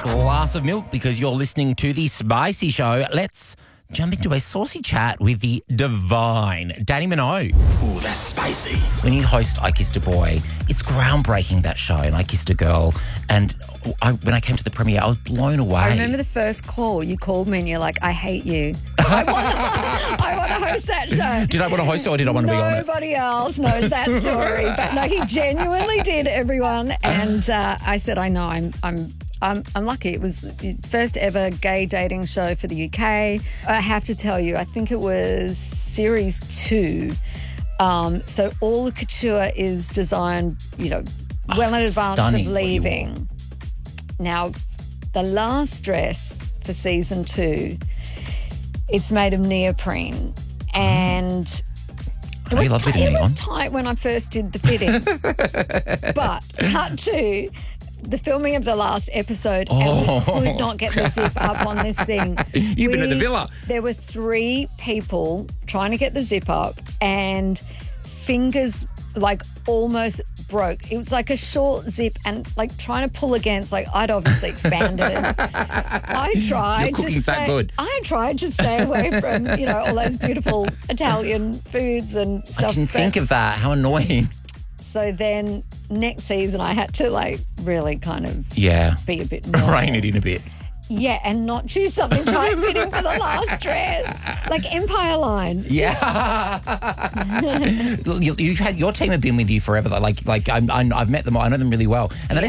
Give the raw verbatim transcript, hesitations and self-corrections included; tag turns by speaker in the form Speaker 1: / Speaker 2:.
Speaker 1: glass of milk because you're listening to The Spicy Show. Let's jump into a saucy chat with the divine Danny Minogue.
Speaker 2: Ooh, that's spicy.
Speaker 1: When you host I Kissed a Boy, it's groundbreaking, that show, and I Kissed a Girl. And I, when I came to the premiere, I was blown away.
Speaker 3: I remember the first call. You called me and you're like, I hate you. I want to I want to host that show.
Speaker 1: Did I want to host it or did I want to be on it?
Speaker 3: Nobody else knows that story. But no, he genuinely did, everyone. And uh, I said, I know, I'm... I'm I'm, I'm lucky. It was the first ever gay dating show for the U K. I have to tell you, I think it was series two. Um, so all the couture is designed, you know, well
Speaker 1: Oh,
Speaker 3: in advance
Speaker 1: stunning
Speaker 3: of
Speaker 1: what you
Speaker 3: leaving. Now, the last dress for season two, it's made of neoprene. And it was,
Speaker 1: love
Speaker 3: ti-
Speaker 1: bit of
Speaker 3: it was
Speaker 1: neon.
Speaker 3: tight when I first did the fitting. But cut to the filming of the last episode,
Speaker 1: Oh.
Speaker 3: and we could not get the zip up on this thing.
Speaker 1: You've been at the
Speaker 3: We-
Speaker 1: villa.
Speaker 3: There were three people trying to get the zip up, and fingers like almost broke. It was like a short zip, and like trying to pull against, like I'd obviously expanded. I tried
Speaker 1: Your cooking's
Speaker 3: to stay,
Speaker 1: that good.
Speaker 3: I tried to stay away from, you know, all those beautiful Italian foods and stuff.
Speaker 1: I didn't
Speaker 3: but-
Speaker 1: think of that. How annoying.
Speaker 3: So then next season I had to like really kind of
Speaker 1: Yeah.
Speaker 3: be a bit more.
Speaker 1: Rein it in a bit.
Speaker 3: Yeah, and not choose something tight fitting for the last dress. Like Empire Line.
Speaker 1: Yeah. Look, you- You've had your team have been with you forever. Like, like I'm, I'm, I've met them. I know them really well, and that